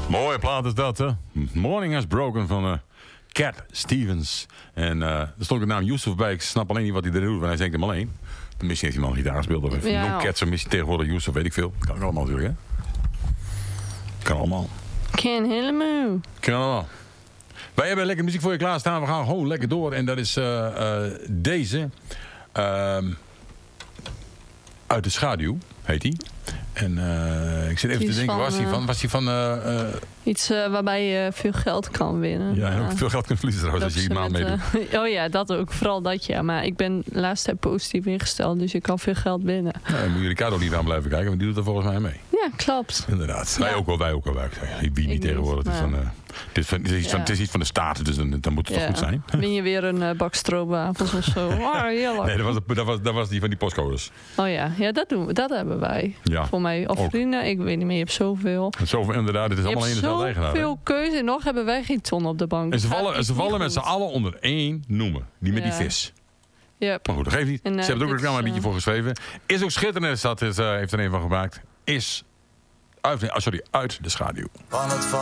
Mooie plaat is dat, hè? Morning Has Broken van Cat Stevens. En er stond de naam Yusuf bij. Ik snap alleen niet wat hij er doet, want hij zingt hem alleen. Misschien heeft hij man gitaar gespeeld. Of even No Cats, of misschien tegenwoordig Yusuf, weet ik veel. Kan ik allemaal natuurlijk, hè? Kan allemaal. Kan helemaal. Kan allemaal. Wij hebben lekker muziek voor je klaarstaan. We gaan gewoon lekker door. En dat is deze. Uit de schaduw, heet hij. En ik zit even te denken, was hij van... Iets waarbij je veel geld kan winnen. Ja, en ook veel geld kunt verliezen trouwens als je iemand meedoet. Oh ja, dat ook. Vooral dat, ja. Maar ik ben de laatste tijd positief ingesteld, dus je kan veel geld winnen. Ja, dan moet je Ricardo niet aan blijven kijken, want die doet er volgens mij mee. Ja, klopt. Inderdaad. Ja. Wij ook wel. Wie niet ik tegenwoordig. Het is iets van de staat, dus dan moet het toch goed zijn. Win je weer een bak stroopwafels of zo. Oh, nee, dat was die van die postcodes. Oh ja, dat hebben wij. Ja, voor mij. Of vrienden, ik weet niet meer, je hebt zoveel. Zoveel inderdaad, het is allemaal één dezelfde eigenaar. Zoveel keuze en nog hebben wij geen ton op de bank. En ze vallen met z'n allen onder één noemen. Die met die vis. Yep. Maar goed, dat geeft niet. En, ze hebben er ook reclame een beetje voor geschreven. Is ook schitterend, heeft er een van gemaakt. Uit de schaduw.